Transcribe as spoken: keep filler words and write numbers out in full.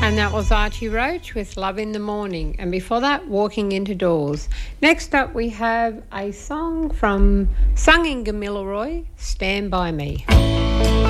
And that was Archie Roach with Love in the Morning. And before that, Walking Into Doors. Next up, we have a song from sung in Gamilaroi, Stand By Me.